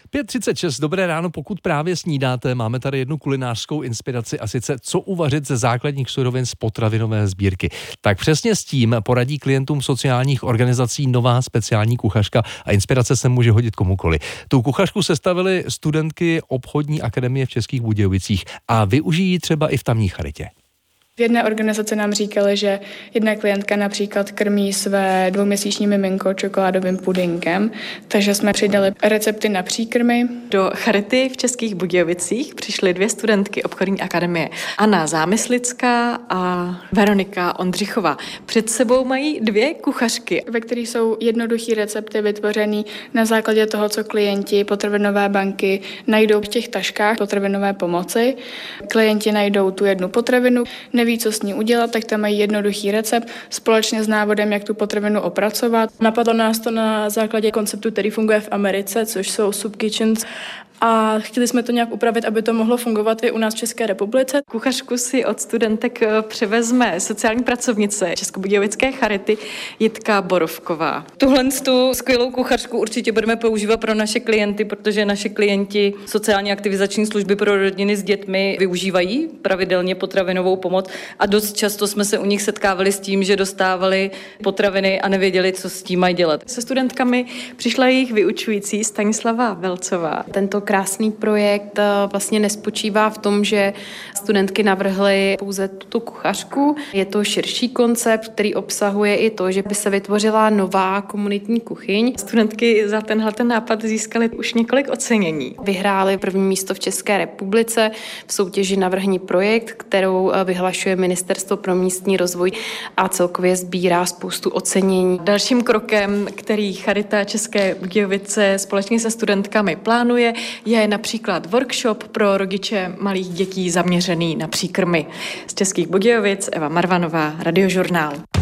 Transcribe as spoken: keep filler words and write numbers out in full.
pět třicet šest, dobré ráno, pokud právě snídáte, máme tady jednu kulinářskou inspiraci a sice co uvařit ze základních surovin z potravinové sbírky. Tak přesně s tím poradí klientům sociálních organizací nová speciální kuchařka a inspirace se může hodit komukoli. Tu kuchařku sestavily studentky obchodní akademie v Českých Budějovicích a využijí třeba i v tamní charitě. V jedné organizaci nám říkali, že jedna klientka například krmí své dvouměsíční miminko čokoládovým pudinkem, takže jsme přidali recepty na příkrmy. Do charity v Českých Budějovicích přišly dvě studentky obchodní akademie. Anna Zámyslická a Veronika Ondřichová. Před sebou mají dvě kuchařky, ve kterých jsou jednoduché recepty vytvořené na základě toho, co klienti potravinové banky najdou v těch taškách potravinové pomoci. Klienti najdou tu jednu potravinu, neví, co s ní udělat, tak tam mají jednoduchý recept společně s návodem, jak tu potravinu opracovat. Napadlo nás to na základě konceptu, který funguje v Americe, což jsou soup kitchens. A chtěli jsme to nějak upravit, aby to mohlo fungovat i u nás v České republice. Kuchařku si od studentek převezme sociální pracovnice Českobudějovické charity Jitka Borovková. Tuhle tu skvělou kuchařku určitě budeme používat pro naše klienty, protože naše klienti sociální aktivizační služby pro rodiny s dětmi využívají pravidelně potravinovou pomoc a dost často jsme se u nich setkávali s tím, že dostávali potraviny a nevěděli, co s tím mají dělat. Se studentkami přišla jejich vyučující Stanislava Velcová. Tento krásný projekt vlastně nespočívá v tom, že studentky navrhly pouze tuto kuchařku. Je to širší koncept, který obsahuje i to, že by se vytvořila nová komunitní kuchyň. Studentky za tenhle ten nápad získaly už několik ocenění. Vyhrály první místo v České republice v soutěži Navrhni projekt, kterou vyhlašuje Ministerstvo pro místní rozvoj a celkově sbírá spoustu ocenění. Dalším krokem, který Charita České Budějovice společně se studentkami plánuje, je například workshop pro rodiče malých dětí zaměřený na příkrmy. Z Českých Budějovic Eva Marvanová, Radiožurnál.